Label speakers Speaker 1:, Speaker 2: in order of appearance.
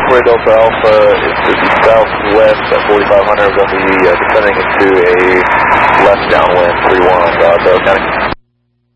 Speaker 1: Square Delta Alpha into the southwest at 4500. We're going to be descending into a left downwind, 3-1 on Delta County.